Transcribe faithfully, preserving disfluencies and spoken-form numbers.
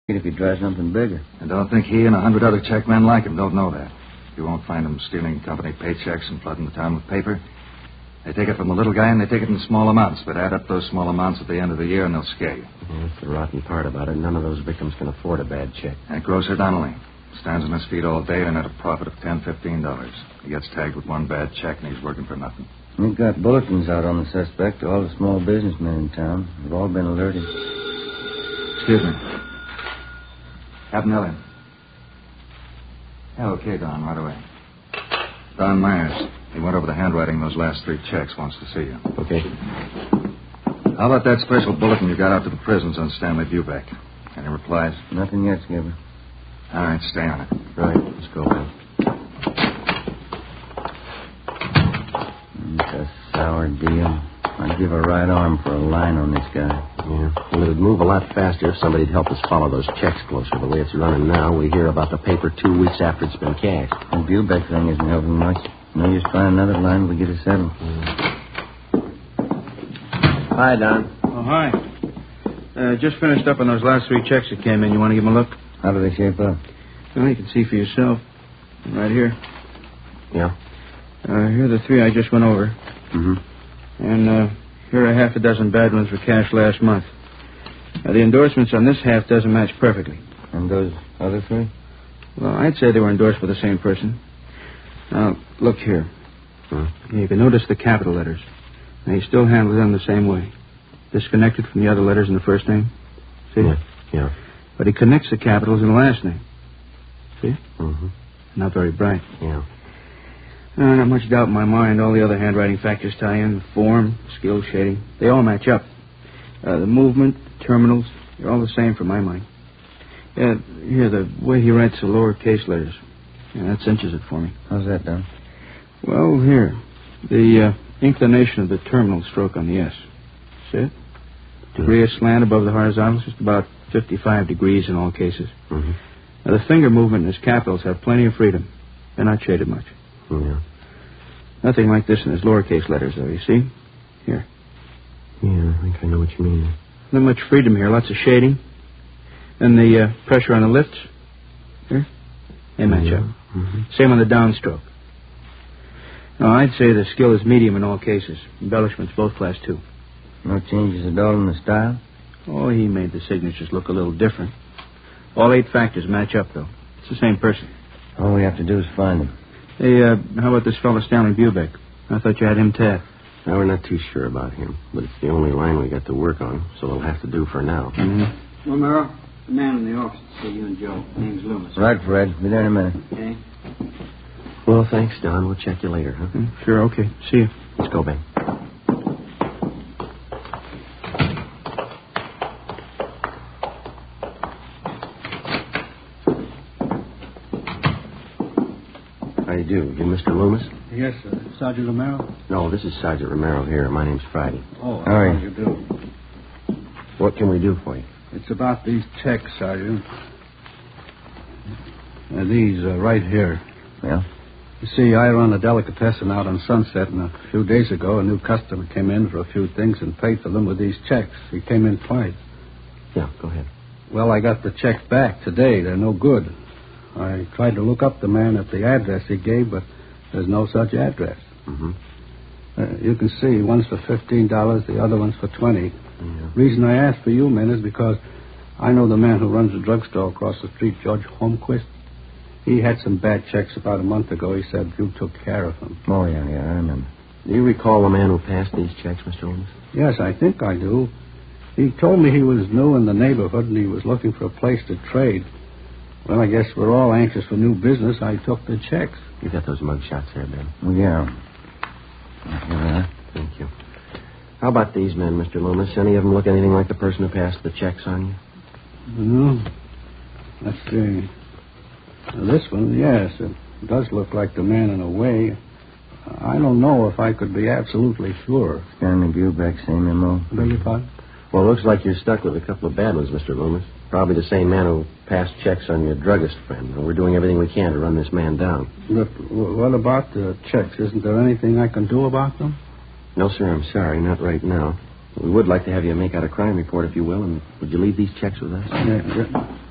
If he tries something bigger. I don't think he and a hundred other checkmen like him don't know that. You won't find them stealing company paychecks and flooding the town with paper. They take it from the little guy, and they take it in small amounts, but add up those small amounts at the end of the year, and they'll scare you. Yeah, that's the rotten part about it. None of those victims can afford a bad check. That grocer Donnelly stands on his feet all day and at a profit of ten, fifteen dollars. He gets tagged with one bad check, and he's working for nothing. We've got bulletins out on the suspect to all the small businessmen in town. They've all been alerted. Excuse me. Captain Elliott. Yeah, okay, Don, right away. Don Myers. He went over the handwriting of those last three checks. Wants to see you. Okay. How about that special bulletin you got out to the prisons on Stanley Bubeck? Any replies? Nothing yet, Skipper. All right, stay on it. Right, let's go, man. It's a sour deal. I'd give a right arm for a line on this guy. Yeah. Well, it'd move a lot faster if somebody'd help us follow those checks closer. The way it's running now, we hear about the paper two weeks after it's been cashed. The Bubeck thing isn't helping much. No use find another line we get it settled. Mm. Hi, Don. Oh, hi. Uh, just finished up on those last three checks that came in. You want to give them a look? How do they shape up? Well, you can see for yourself. Right here. Yeah? Uh, here are the three I just went over. Mm-hmm. And uh, here are half a dozen bad ones for cash last month. Now, the endorsements on this half dozen match perfectly. And those other three? Well, I'd say they were endorsed by the same person. Now, look here. Hmm. You can notice the capital letters. Now, he still handles them the same way. Disconnected from the other letters in the first name. See? Yeah. Yeah. But he connects the capitals in the last name. See? Mm-hmm. Not very bright. Yeah. Uh, not much doubt in my mind. All the other handwriting factors tie in. The form, skill, shading. They all match up. Uh, the movement, the terminals, they're all the same for my mind. Yeah, here, the way he writes the lowercase letters. Yeah, that cinches it for me. How's that done? Well, here. The uh, inclination of the terminal stroke on the S. See it? Degree of slant above the horizontal is just about fifty-five degrees in all cases. Mm-hmm. Now, the finger movement in his capitals have plenty of freedom. They're not shaded much. Yeah. Nothing like this in his lowercase letters, though, you see? Here. Yeah, I think I know what you mean. Not much freedom here. Lots of shading. And the uh, pressure on the lifts. Here. They match yeah. up. Mm-hmm. Same on the downstroke. No, I'd say the skill is medium in all cases. Embellishments, both class two. No changes at all in the style? Oh, he made the signatures look a little different. All eight factors match up, though. It's the same person. All we have to do is find him. Hey, uh, how about this fellow Stanley Bubeck? I thought you had him tapped. Now, we're not too sure about him, but it's the only line we got to work on, so it'll have to do for now. Mm-hmm. Well, Merrill, the man in the office to see you and Joe. Name's Loomis. Right, Fred. Be there in a minute. Okay. Well, thanks, Don. We'll check you later, huh? Mm, sure, okay. See you. Let's go, Ben. How do you do? You Mister Loomis? Yes, sir. Sergeant Romero? No, this is Sergeant Romero here. My name's Friday. Oh, How are how you? do you do? What can we do for you? It's about these checks, Sergeant. Uh, these uh, right here. Yeah? You see, I run a delicatessen out on Sunset, and a few days ago, a new customer came in for a few things and paid for them with these checks. He came in twice. Yeah, go ahead. Well, I got the checks back today. They're no good. I tried to look up the man at the address he gave, but there's no such address. Mm-hmm. Uh, you can see, one's for fifteen dollars, the other one's for twenty dollars. Yeah. Reason I asked for you men is because I know the man who runs the drugstore across the street, George Holmquist. He had some bad checks about a month ago. He said you took care of him. Oh, yeah, yeah, I remember. Do you recall the man who passed these checks, Mister Loomis? Yes, I think I do. He told me he was new in the neighborhood and he was looking for a place to trade. Well, I guess we're all anxious for new business. I took the checks. You got those mug shots there, Ben. Oh, yeah. Yeah. Thank you. How about these men, Mister Loomis? Any of them look anything like the person who passed the checks on you? No. Let's see. Now, this one, yes, it does look like the man in a way. I don't know if I could be absolutely sure. Stanley Bubeck, same M O. Beg your pardon? Well, it looks like you're stuck with a couple of bad ones, Mister Loomis. Probably the same man who passed checks on your druggist friend. And we're doing everything we can to run this man down. But w- what about the checks? Isn't there anything I can do about them? No, sir, I'm sorry. Not right now. We would like to have you make out a crime report, if you will, and would you leave these checks with us? Yeah, yeah.